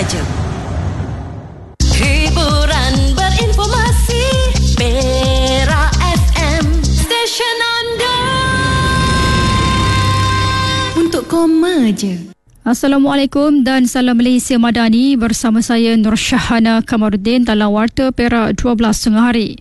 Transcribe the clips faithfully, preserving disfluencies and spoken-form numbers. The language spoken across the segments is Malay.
je. Hiburan berinformasi Perak F M, stesen anda. Untuk koma je. Assalamualaikum dan salam Malaysia Madani, bersama saya Nur Syahana Kamaruddin dalam Warta Perak dua belas tengah hari.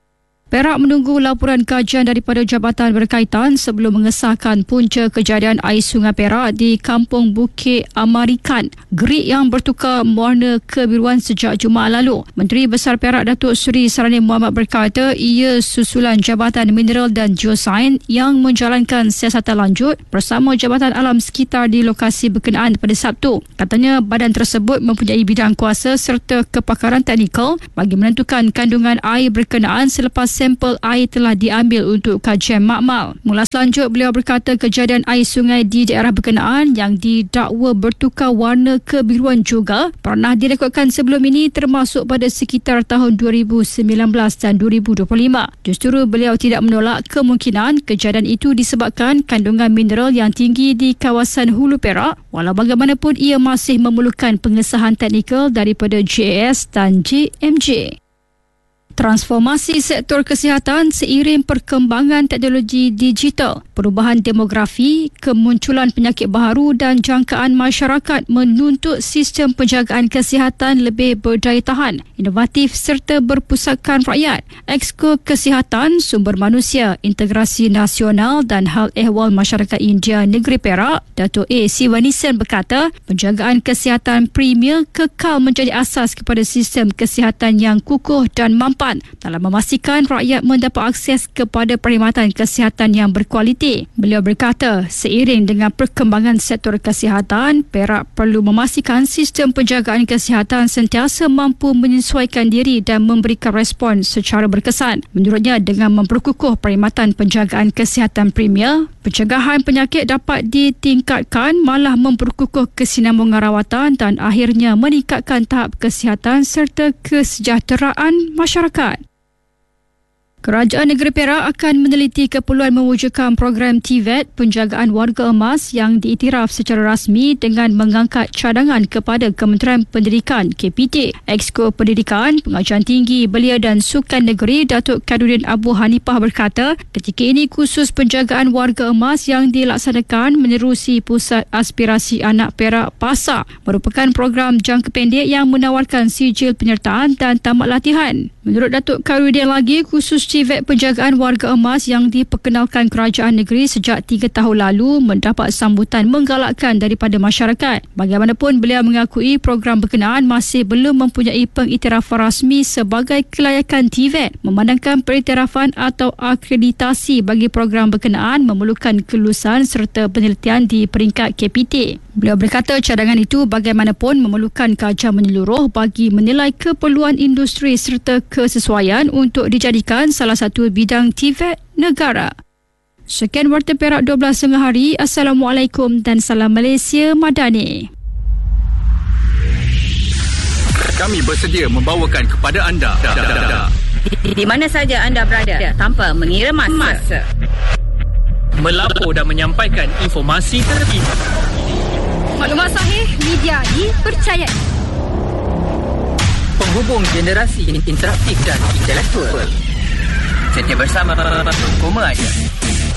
Perak menunggu laporan kajian daripada jabatan berkaitan sebelum mengesahkan punca kejadian air Sungai Perak di Kampung Bukit Amarikan, gerik yang bertukar warna kebiruan sejak Jumaat lalu. Menteri Besar Perak Datuk Seri Sarani Muhammad berkata ia susulan Jabatan Mineral dan Geosains yang menjalankan siasatan lanjut bersama Jabatan Alam Sekitar di lokasi berkenaan pada Sabtu. Katanya badan tersebut mempunyai bidang kuasa serta kepakaran teknikal bagi menentukan kandungan air berkenaan selepas sampel air telah diambil untuk kajian makmal. Mula selanjut, beliau berkata kejadian air sungai di daerah berkenaan yang didakwa bertukar warna kebiruan juga pernah direkodkan sebelum ini, termasuk pada sekitar tahun dua ribu sembilan belas dan dua ribu dua puluh lima. Justru beliau tidak menolak kemungkinan kejadian itu disebabkan kandungan mineral yang tinggi di kawasan Hulu Perak, walau bagaimanapun ia masih memerlukan pengesahan teknikal daripada J A S dan J M J. Transformasi sektor kesihatan seiring perkembangan teknologi digital, perubahan demografi, kemunculan penyakit baharu dan jangkaan masyarakat menuntut sistem penjagaan kesihatan lebih berdaya tahan, inovatif serta berpusatkan rakyat. Exco Kesihatan, Sumber Manusia, Integrasi Nasional dan Hal Ehwal Masyarakat India Negeri Perak, Datuk A. Siwanisen berkata, penjagaan kesihatan premier kekal menjadi asas kepada sistem kesihatan yang kukuh dan mampu dalam memastikan rakyat mendapat akses kepada perkhidmatan kesihatan yang berkualiti. Beliau berkata, seiring dengan perkembangan sektor kesihatan, Perak perlu memastikan sistem penjagaan kesihatan sentiasa mampu menyesuaikan diri dan memberikan respon secara berkesan. Menurutnya, dengan memperkukuh perkhidmatan penjagaan kesihatan premier, pencegahan penyakit dapat ditingkatkan, malah memperkukuh kesinambungan rawatan dan akhirnya meningkatkan tahap kesihatan serta kesejahteraan masyarakat. Kerajaan Negeri Perak akan meneliti keperluan mewujudkan program T V E T penjagaan warga emas yang diiktiraf secara rasmi dengan mengangkat cadangan kepada Kementerian Pendidikan K P T. Exco Pendidikan, Pengajian Tinggi, Belia dan Sukan Negeri Datuk Khairuddin Abu Hanifah berkata, ketika ini khusus penjagaan warga emas yang dilaksanakan menerusi Pusat Aspirasi Anak Perak PASA merupakan program jangka pendek yang menawarkan sijil penyertaan dan tamat latihan. Menurut Datuk Khairuddin lagi, khusus T V E T penjagaan warga emas yang diperkenalkan kerajaan negeri sejak tiga tahun lalu mendapat sambutan menggalakkan daripada masyarakat. Bagaimanapun, beliau mengakui program berkenaan masih belum mempunyai pengiktirafan rasmi sebagai kelayakan T V E T, memandangkan pengiktirafan atau akreditasi bagi program berkenaan memerlukan kelulusan serta penelitian di peringkat K P T. Beliau berkata cadangan itu bagaimanapun memerlukan kajian menyeluruh bagi menilai keperluan industri serta kesesuaian untuk dijadikan salah satu bidang T V E T negara. Sekian Warta Perak dua belas tengah hari. Assalamualaikum dan salam Malaysia Madani. Kami bersedia membawakan kepada anda di, di mana saja anda berada tanpa mengira masa, masa. melapor dan menyampaikan informasi terkini. Maklumat sahih, media dipercayai. Penghubung generasi interaktif dan intelektual. Setia bersama Koma je.